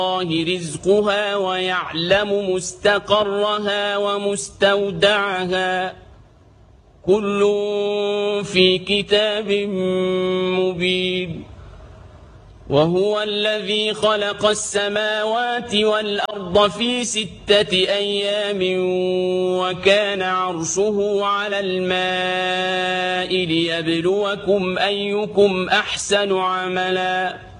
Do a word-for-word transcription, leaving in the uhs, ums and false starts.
الله رزقها ويعلم مستقرها ومستودعها كل في كتاب مبين وهو الذي خلق السماوات والأرض في ستة أيام وكان عرشه على الماء ليبلوكم أيكم أحسن عملا